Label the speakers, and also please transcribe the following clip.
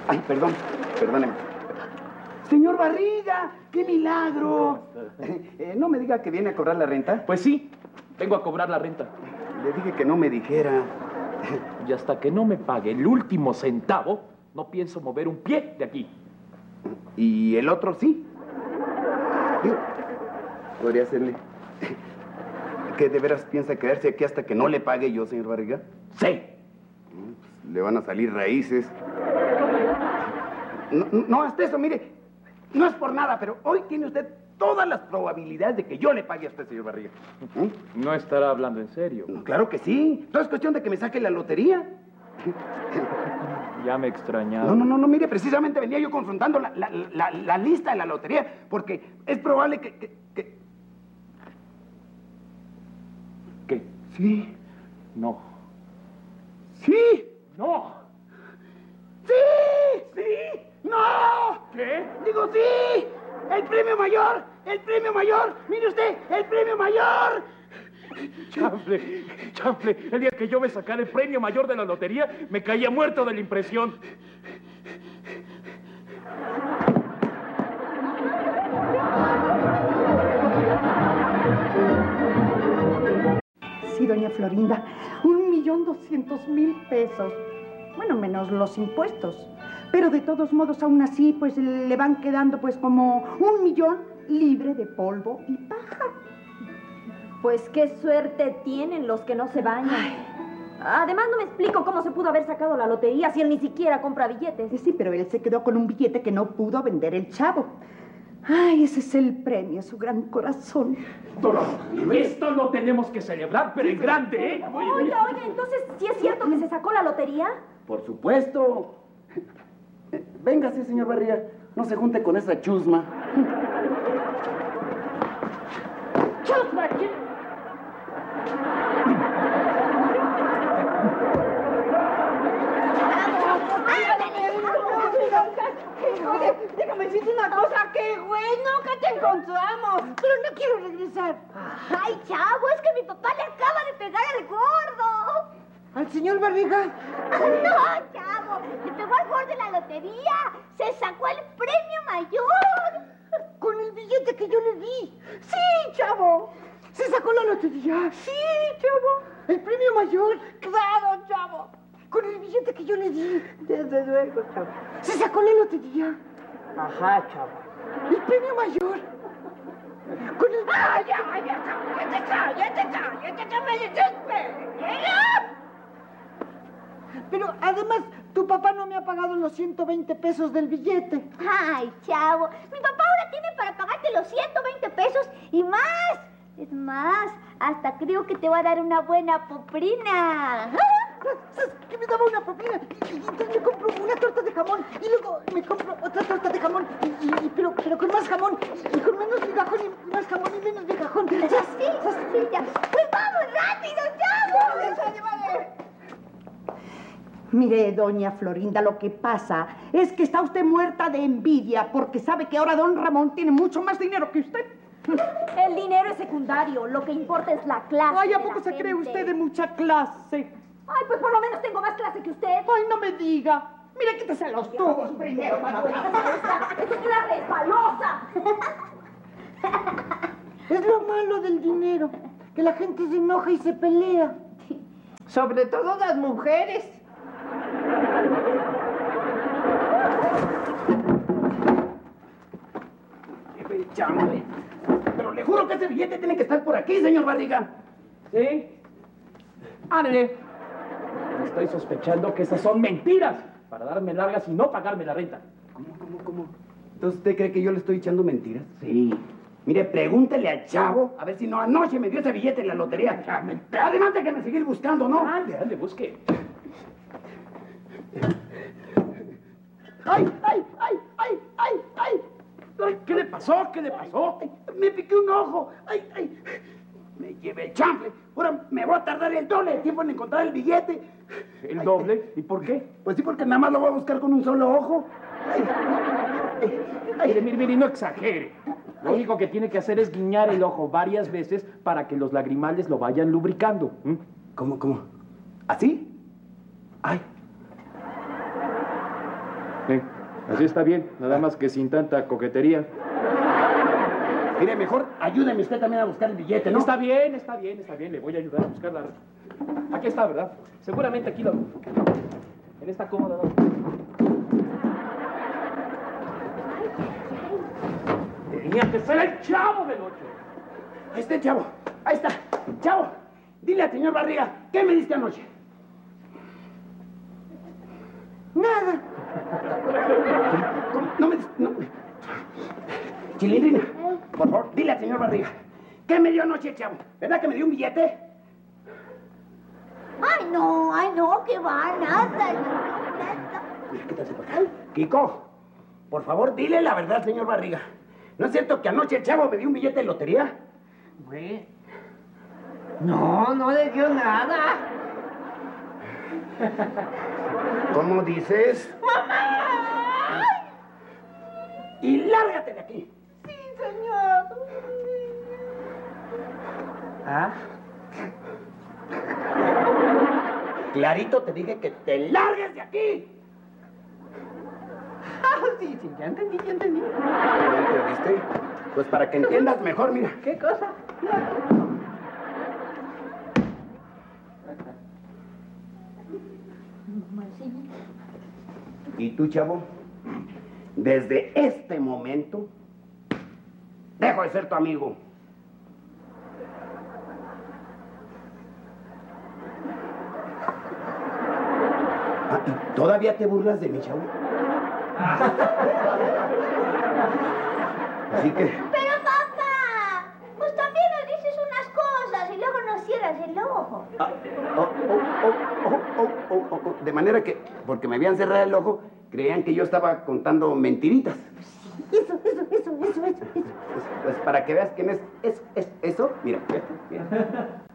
Speaker 1: Ay, perdón, perdóneme. Señor Barriga, qué milagro. No me diga que viene a cobrar la renta.
Speaker 2: Pues sí, vengo a cobrar la renta.
Speaker 1: Le dije que no me dijera.
Speaker 2: Y hasta que no me pague el último centavo, no pienso mover un pie de aquí.
Speaker 1: ¿Y el otro sí? Podría hacerle. ¿Qué de veras piensa quedarse aquí hasta que no le pague yo, señor Barriga?
Speaker 2: Sí.
Speaker 1: Le van a salir raíces. No, hasta eso, mire. No es por nada, pero hoy tiene usted todas las probabilidades de que yo le pague a usted, señor Barriga.
Speaker 2: No estará hablando en serio.
Speaker 1: No, claro que sí. Todo es cuestión de que me saque la lotería.
Speaker 2: Ya me extrañaba.
Speaker 1: No, mire, precisamente venía yo confrontando la lista de la lotería, porque es probable que...
Speaker 2: ¿Qué?
Speaker 1: Sí.
Speaker 2: No.
Speaker 1: ¡Sí!
Speaker 2: ¡No!
Speaker 1: ¡Sí! ¡Sí! ¡No!
Speaker 2: ¿Qué?
Speaker 1: ¡Digo sí! ¡El premio mayor! ¡El premio mayor! ¡Mire usted! ¡El premio mayor!
Speaker 2: Chanfle, el día que yo me sacara el premio mayor de la lotería, me caía muerto de la impresión.
Speaker 3: Sí, doña Florinda, 1.200.000 pesos. Bueno, menos los impuestos. Pero de todos modos, aún así, pues le van quedando pues como 1 millón libre de polvo y paja.
Speaker 4: Pues qué suerte tienen los que no se bañan. Ay. Además, no me explico cómo se pudo haber sacado la lotería si él ni siquiera compra billetes.
Speaker 3: Sí, pero él se quedó con un billete que no pudo vender el chavo. Ay, ese es el premio, su gran corazón.
Speaker 2: Esto lo tenemos que celebrar, pero en grande, ¿eh?
Speaker 4: Oiga, entonces, ¿sí es cierto que se sacó la lotería?
Speaker 1: Por supuesto. Véngase, señor Barriga. No se junte con esa chusma.
Speaker 3: ¡Chusma! Oye, déjame decirte una cosa. ¡Qué bueno que te encontramos! Pero no quiero regresar.
Speaker 4: Ay, chavo, es que mi papá le acaba de pegar al gordo.
Speaker 3: ¿Al señor Barriga?
Speaker 4: No, chavo, le pegó al gordo de la lotería. Se sacó el premio mayor.
Speaker 3: Con el billete que yo le di. ¡Sí, chavo! ¿Se sacó la lotería? Sí, chavo. ¿El premio mayor? Claro, chavo. Con el billete que yo le di. Desde luego, chavo. ¿Se sacó la lotería? Ajá, chavo. ¿El premio mayor? Con el... ¡Ah, cállate, que me desesperé! Pero además, tu papá no me ha pagado los 120 pesos del billete.
Speaker 4: Ay, chavo, mi papá ahora tiene para pagarte los 120 pesos y más. Es más, hasta creo que te va a dar una buena poprina.
Speaker 3: Que me daba una propina y entonces me compro una torta de jamón y luego me compro otra torta de jamón pero con más jamón y con menos migajón y más jamón y menos migajón.
Speaker 4: Sí, ya. Pues vamos rápido, chavo.
Speaker 3: Vale. Mire, doña Florinda, lo que pasa es que está usted muerta de envidia porque sabe que ahora don Ramón tiene mucho más dinero que usted.
Speaker 4: El dinero es secundario, lo que importa es la clase.
Speaker 3: Ay, ¿a poco se cree usted de mucha clase?
Speaker 4: Ay, pues por lo menos tengo más clase que usted.
Speaker 3: Ay, no me diga. Mira, quítese los tubos primero, madura.
Speaker 4: ¡Es una resbalosa!
Speaker 3: Es lo malo del dinero, que la gente se enoja y se pelea. Sobre todo las mujeres.
Speaker 1: Chámale. Pero le juro que ese billete tiene que estar por aquí, señor Barriga.
Speaker 2: ¿Sí? ¡Ándale! Estoy sospechando que esas son mentiras para darme largas y no pagarme la renta.
Speaker 1: ¿Cómo? ¿Entonces usted cree que yo le estoy echando mentiras? Sí. Mire, pregúntele al chavo a ver si no anoche me dio ese billete en la lotería. Además de que me seguir buscando, ¿no?
Speaker 2: Ande, busque.
Speaker 1: ¡Ay!
Speaker 2: ¿Qué le pasó?
Speaker 1: Me piqué un ojo. ¡Ay! Me llevé el chanfle. Ahora me voy a tardar el doble de tiempo en encontrar el billete.
Speaker 2: ¿El doble? ¿Y por qué?
Speaker 1: Pues sí, porque nada más lo voy a buscar con un solo ojo.
Speaker 2: Mire, no exagere. Lo único que tiene que hacer es guiñar el ojo varias veces para que los lagrimales lo vayan lubricando.
Speaker 1: ¿Cómo? ¿Así? ¡Ay!
Speaker 2: Sí, así está bien, nada más que sin tanta coquetería.
Speaker 1: Mire, mejor ayúdeme usted también a buscar el billete, ¿no?
Speaker 2: Está bien, le voy a ayudar a buscarla. Aquí está, ¿verdad? Seguramente aquí en esta cómoda. ¿No? Tenía que ser el Chavo del 8.
Speaker 1: Ahí está el Chavo, ahí está. Chavo, dile al señor Barriga, ¿qué me diste anoche?
Speaker 3: Nada.
Speaker 1: ¿Cómo? No me... No. Chilindrina, por favor, dile al señor Barriga, ¿qué me dio anoche el Chavo? ¿Verdad que me dio un billete?
Speaker 4: Ay, no, que va, nada.
Speaker 1: Mira, quítase para acá. Kiko, por favor, dile la verdad, señor Barriga. ¿No es cierto que anoche el Chavo me dio un billete de lotería?
Speaker 3: Güey. No, no le dio nada.
Speaker 1: ¿Cómo dices?
Speaker 3: ¡Mamá!
Speaker 1: Y lárgate de aquí.
Speaker 3: Sí, señor.
Speaker 1: ¿Ah? Clarito te dije que te largues de aquí.
Speaker 3: Ah, sí, ya entendí.
Speaker 1: ¿Ya entendiste? Pues para que entiendas mejor, mira.
Speaker 3: ¿Qué cosa?
Speaker 1: Y tú, Chavo, desde este momento, dejo de ser tu amigo. Ah, ¿y todavía te burlas de mí, Chavo? Así que...
Speaker 4: Pero papá, pues también nos dices unas cosas y luego nos cierras el ojo.
Speaker 1: De manera que, porque me habían cerrado el ojo, creían que yo estaba contando mentiritas.
Speaker 3: Eso.
Speaker 1: Pues para que veas que no es eso. Mira, fíjate, mira.